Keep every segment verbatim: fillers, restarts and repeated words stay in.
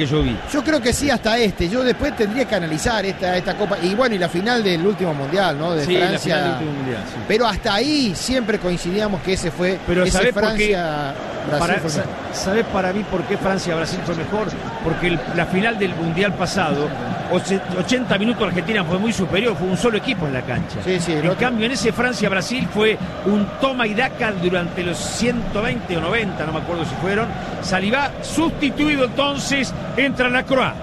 que yo vi. Yo creo que sí, hasta este. Yo después tendría que analizar esta, esta Copa. Y bueno, y la final del último Mundial, ¿no? De sí, Francia. La final del último mundial, sí. Pero hasta ahí siempre coincidíamos que ese fue. Pero ese ¿sabés Francia, por qué? Brasil Para, fue mejor. ¿Sabés para mí por qué Francia-Brasil fue mejor? Porque el, la final del Mundial pasado, ochenta minutos Argentina fue muy superior, fue un solo equipo en la cancha. Sí, sí, en otro... cambio, en ese Francia-Brasil fue un toma y daca durante los ciento veinte o noventa, no me acuerdo si fueron. Saliba sustituido, entonces entra Lacroix.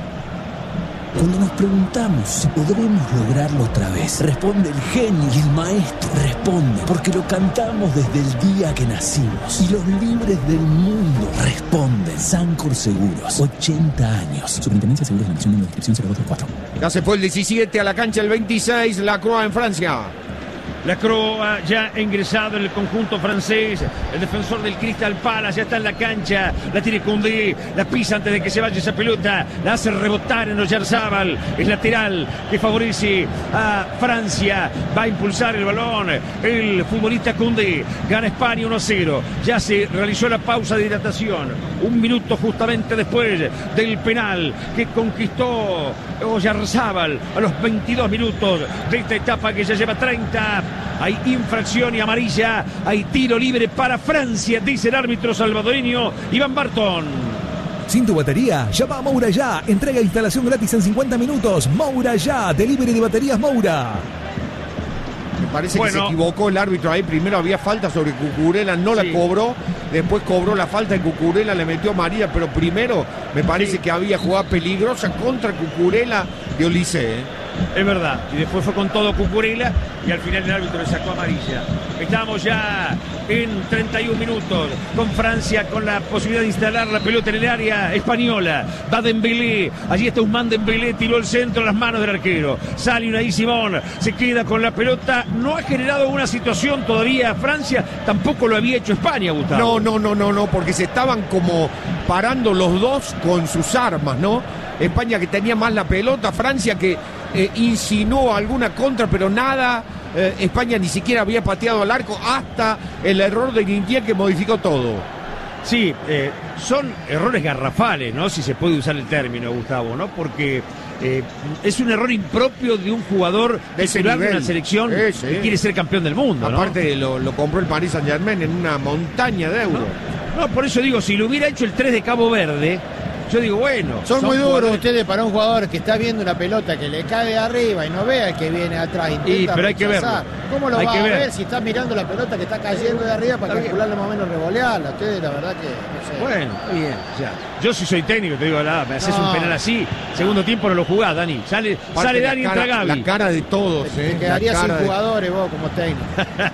Cuando nos preguntamos si podremos lograrlo otra vez, responde el genio y el maestro. Responde porque lo cantamos desde el día que nacimos. Y los libres del mundo responden. Sancor Seguros, ochenta años. Superintendencia de Seguros de la Nación, número de inscripción cero dos tres cuatro. Ya se fue el diecisiete, a la cancha el veintiséis, Lacroix en Francia. Lacroix ya ingresado en el conjunto francés, el defensor del Crystal Palace ya está en la cancha, la tiene Koundé, la pisa antes de que se vaya esa pelota, la hace rebotar en Oyarzabal, es lateral que favorece a Francia, va a impulsar el balón el futbolista Koundé, gana España uno a cero, ya se realizó la pausa de hidratación, un minuto justamente después del penal que conquistó Oyarzabal a los veintidós minutos de esta etapa que ya lleva treinta. Hay infracción y amarilla, hay tiro libre para Francia, dice el árbitro salvadoreño Iván Barton. Sin tu batería, llama a Moura Ya. Entrega e instalación gratis en cincuenta minutos. Moura Ya, delivery de baterías Moura. Me parece bueno, que se equivocó el árbitro ahí. Primero había falta sobre Cucurella, no sí. la cobró. Después cobró la falta en Cucurella, le metió María. Pero primero me parece sí. que había jugada peligrosa contra Cucurella de Olise, ¿eh? Es verdad, y después fue con todo Cucurella y al final el árbitro le sacó amarilla. Estamos ya en treinta y un minutos con Francia, con la posibilidad de instalar la pelota en el área española. Va Dembélé, allí está Ousmane Dembélé, tiró el centro a las manos del arquero. Sale Unai Simón, se queda con la pelota. No ha generado una situación todavía Francia, tampoco lo había hecho España, Gustavo. No, no, no, no, no, porque se estaban como parando los dos con sus armas, ¿no? España que tenía más la pelota, Francia que eh, insinuó alguna contra, pero nada. Eh, España ni siquiera había pateado al arco hasta el error de Guintier que modificó todo. Sí, eh, son errores garrafales, ¿no? Si se puede usar el término, Gustavo, ¿no? Porque eh, es un error impropio de un jugador de titular de una selección sí, sí. que quiere ser campeón del mundo, ¿no? Aparte lo, lo compró el Paris Saint-Germain en una montaña de euros. No, no, por eso digo, si lo hubiera hecho el tres de Cabo Verde, yo digo, bueno. Son, son muy duros jugadores... ustedes para un jugador que está viendo una pelota que le cae de arriba y no ve al que viene atrás. Y, pero hay que verlo. ¿Cómo lo hay va que a ver. ver si está mirando la pelota que está cayendo de arriba para calcularle más o menos revolearla? Ustedes, la verdad que no sé. Bueno, bien, ya. Yo si soy técnico, te digo, nada, me haces no. un penal así, segundo tiempo no lo jugás, Dani. Sale, sale Dani, entra Gavi. La cara de todos. Te, eh, te quedarías sin de... jugadores vos como técnico.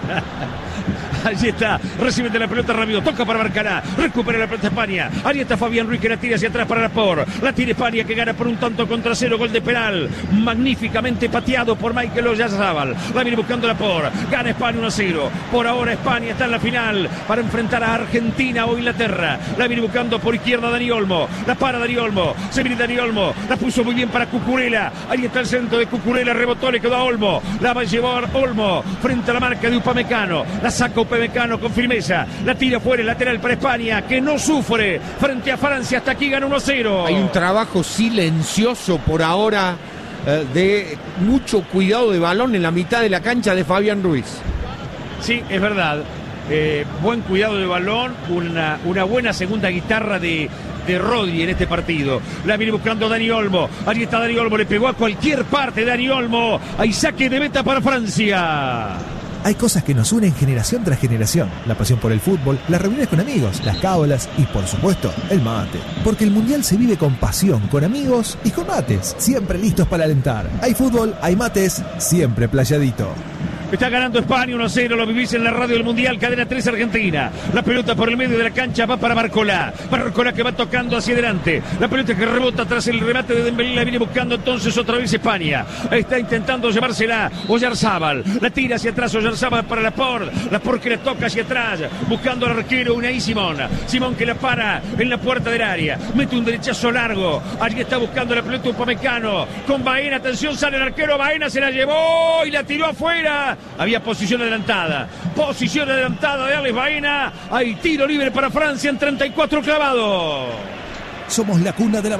Allí está, recibe de la pelota rápido, toca para Barcará, recupera la pelota España, ahí está Fabián Ruiz que la tira hacia atrás para Laporte, la tira España que gana por un tanto contra cero, gol de penal, magníficamente pateado por Michael Oyarzabal, la viene buscando Laporte, gana España uno a cero, por ahora España está en la final para enfrentar a Argentina o Inglaterra, la viene buscando por izquierda Dani Olmo, la para Dani Olmo, se viene Dani Olmo, la puso muy bien para Cucurella, ahí está el centro de Cucurella, rebotó, le quedó a Olmo, la va a llevar Olmo, frente a la marca de Upamecano, la saca Upamecano con firmeza, la tira fuera, el lateral para España, que no sufre frente a Francia, hasta aquí gana uno a cero. Hay un trabajo silencioso por ahora eh, de mucho cuidado de balón en la mitad de la cancha de Fabián Ruiz. Sí, es verdad. Eh, buen cuidado de balón, una, una buena segunda guitarra de, de Rodri en este partido. La viene buscando Dani Olmo. Allí está Dani Olmo, le pegó a cualquier parte Dani Olmo. Hay saque de meta para Francia. Hay cosas que nos unen generación tras generación. La pasión por el fútbol, las reuniones con amigos, las cábalas y, por supuesto, el mate. Porque el Mundial se vive con pasión, con amigos y con mates. Siempre listos para alentar. Hay fútbol, hay mates, siempre playadito. Está ganando España uno a cero, lo vivís en la radio del Mundial, cadena tres Argentina. La pelota por el medio de la cancha va para Barcola. Barcola que va tocando hacia adelante. La pelota que rebota tras el remate de Dembélé, la viene buscando entonces otra vez España. Está intentando llevársela Oyarzabal. La tira hacia atrás Oyarzabal para Laporte. Laporte que la toca hacia atrás, buscando al arquero Unai Simón. Simón que la para en la puerta del área. Mete un derechazo largo. Allí está buscando la pelota Upamecano. Con Baena, atención, sale el arquero. Baena se la llevó y la tiró afuera. Había posición adelantada, posición adelantada de Alex Baena. Hay tiro libre para Francia en treinta y cuatro clavado. Somos la cuna de la